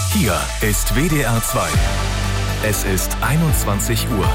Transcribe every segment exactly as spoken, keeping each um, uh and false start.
Hier ist W D R zwei. Es ist einundzwanzig Uhr.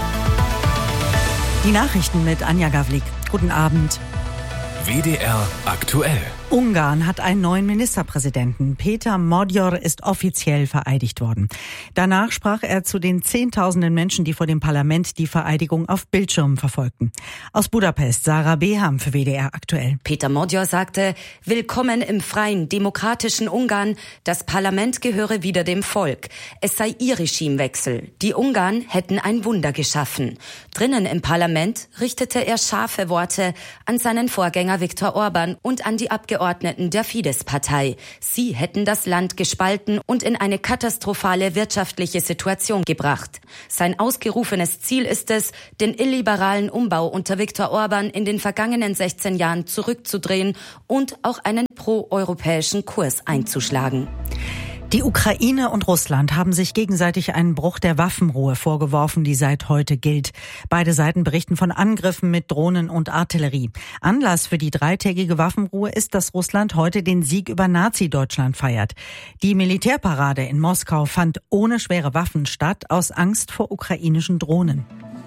Die Nachrichten mit Anja Gawlik. Guten Abend. W D R aktuell. Ungarn hat einen neuen Ministerpräsidenten. Péter Magyar ist offiziell vereidigt worden. Danach sprach er zu den Zehntausenden Menschen, die vor dem Parlament die Vereidigung auf Bildschirmen verfolgten. Aus Budapest, Sarah Beham für W D R aktuell. Péter Magyar sagte, willkommen im freien, demokratischen Ungarn. Das Parlament gehöre wieder dem Volk. Es sei ihr Regimewechsel. Die Ungarn hätten ein Wunder geschaffen. Drinnen im Parlament richtete er scharfe Worte an seinen Vorgänger Viktor Orbán und an die Abgeordneten der Fidesz-Partei. Sie hätten das Land gespalten und in eine katastrophale wirtschaftliche Situation gebracht. Sein ausgerufenes Ziel ist es, den illiberalen Umbau unter Viktor Orbán in den vergangenen sechzehn Jahren zurückzudrehen und auch einen proeuropäischen Kurs einzuschlagen. Die Ukraine und Russland haben sich gegenseitig einen Bruch der Waffenruhe vorgeworfen, die seit heute gilt. Beide Seiten berichten von Angriffen mit Drohnen und Artillerie. Anlass für die dreitägige Waffenruhe ist, dass Russland heute den Sieg über Nazi-Deutschland feiert. Die Militärparade in Moskau fand ohne schwere Waffen statt, aus Angst vor ukrainischen Drohnen.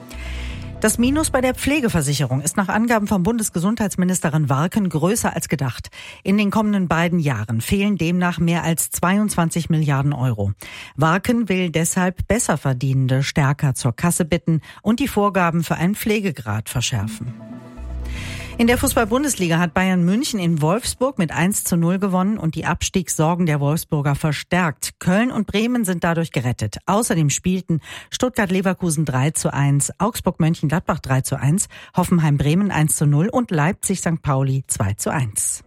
Das Minus bei der Pflegeversicherung ist nach Angaben von Bundesgesundheitsministerin Warken größer als gedacht. In den kommenden beiden Jahren fehlen demnach mehr als zweiundzwanzig Milliarden Euro. Warken will deshalb Besserverdienende stärker zur Kasse bitten und die Vorgaben für einen Pflegegrad verschärfen. In der Fußball-Bundesliga hat Bayern München in Wolfsburg mit eins zu null gewonnen und die Abstiegssorgen der Wolfsburger verstärkt. Köln und Bremen sind dadurch gerettet. Außerdem spielten Stuttgart-Leverkusen drei zu eins, Augsburg-Mönchengladbach drei zu eins, Hoffenheim-Bremen eins zu null und Leipzig-Sankt Pauli zwei zu eins.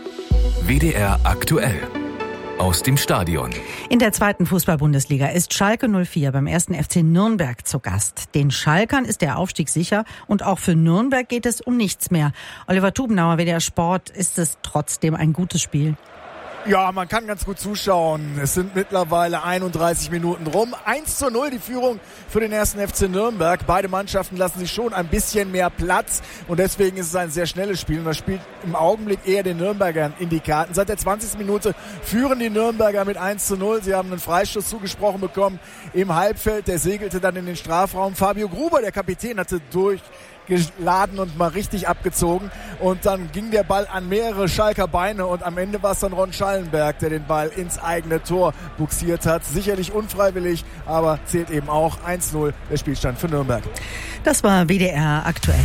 W D R aktuell. Aus dem Stadion. In der zweiten Fußball-Bundesliga ist Schalke null vier beim ersten F C Nürnberg zu Gast. Den Schalkern ist der Aufstieg sicher und auch für Nürnberg geht es um nichts mehr. Oliver Tubenauer, W D R Sport, ist es trotzdem ein gutes Spiel? Ja, man kann ganz gut zuschauen. Es sind mittlerweile einunddreißig Minuten rum. eins zu null die Führung für den ersten F C Nürnberg. Beide Mannschaften lassen sich schon ein bisschen mehr Platz und deswegen ist es ein sehr schnelles Spiel. Und das spielt im Augenblick eher den Nürnbergern in die Karten. Seit der zwanzigsten Minute führen die Nürnberger mit eins zu null. Sie haben einen Freistoß zugesprochen bekommen im Halbfeld. Der segelte dann in den Strafraum. Fabio Gruber, der Kapitän, hatte durch geladen und mal richtig abgezogen und dann ging der Ball an mehrere Schalker Beine und am Ende war es dann Ron Schallenberg, der den Ball ins eigene Tor buxiert hat. Sicherlich unfreiwillig, aber zählt eben auch eins zu null der Spielstand für Nürnberg. Das war W D R aktuell.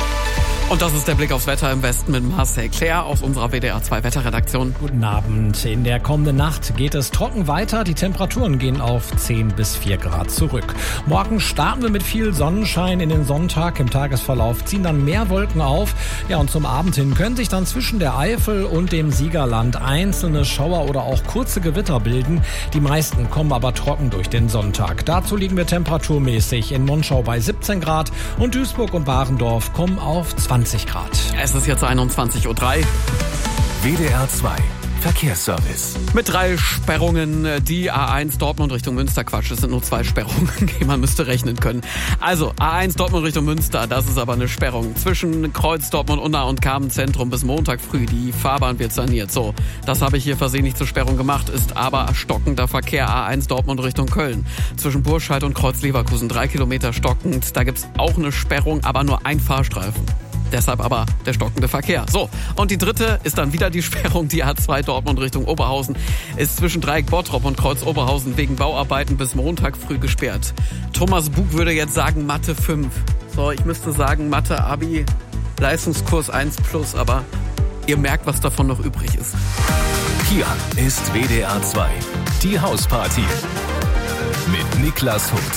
Und das ist der Blick aufs Wetter im Westen mit Marcel Claire aus unserer W D R zwei Wetterredaktion. Guten Abend. In der kommenden Nacht geht es trocken weiter. Die Temperaturen gehen auf zehn bis vier Grad zurück. Morgen starten wir mit viel Sonnenschein in den Sonntag. Im Tagesverlauf ziehen dann mehr Wolken auf. Ja, und zum Abend hin können sich dann zwischen der Eifel und dem Siegerland einzelne Schauer oder auch kurze Gewitter bilden. Die meisten kommen aber trocken durch den Sonntag. Dazu liegen wir temperaturmäßig in Monschau bei siebzehn Grad und Duisburg und Barendorf kommen auf zwanzig Grad. Es ist jetzt einundzwanzig Uhr drei. W D R zwei. Verkehrsservice. Mit drei Sperrungen, die A eins Dortmund Richtung Münster, Quatsch, es sind nur zwei Sperrungen, man müsste rechnen können. Also A eins Dortmund Richtung Münster, das ist aber eine Sperrung. Zwischen Kreuz, Dortmund, Unna und Carmen-Zentrum bis Montag früh, die Fahrbahn wird saniert. So, das habe ich hier versehentlich zur Sperrung gemacht, ist aber stockender Verkehr A eins Dortmund Richtung Köln. Zwischen Burscheid und Kreuz Leverkusen, drei Kilometer stockend, da gibt's auch eine Sperrung, aber nur ein Fahrstreifen. Deshalb aber der stockende Verkehr. So, und die dritte ist dann wieder die Sperrung. Die A zwei Dortmund Richtung Oberhausen ist zwischen Dreieck Bottrop und Kreuz Oberhausen wegen Bauarbeiten bis Montag früh gesperrt. Thomas Bug würde jetzt sagen Mathe fünf. So, ich müsste sagen Mathe Abi Leistungskurs eins plus, aber ihr merkt, was davon noch übrig ist. Hier ist W D R zwei. Die Hausparty. Mit Niklas Huth.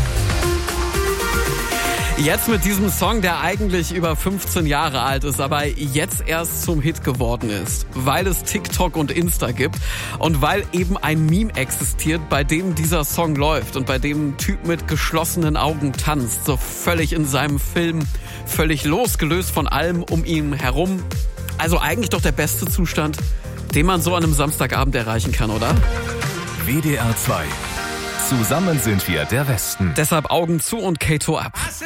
Jetzt mit diesem Song, der eigentlich über fünfzehn Jahre alt ist, aber jetzt erst zum Hit geworden ist, weil es TikTok und Insta gibt und weil eben ein Meme existiert, bei dem dieser Song läuft und bei dem ein Typ mit geschlossenen Augen tanzt, so völlig in seinem Film, völlig losgelöst von allem um ihn herum. Also eigentlich doch der beste Zustand, den man so an einem Samstagabend erreichen kann, oder? W D R zwei. Zusammen sind wir der Westen. Deshalb Augen zu und Kato ab.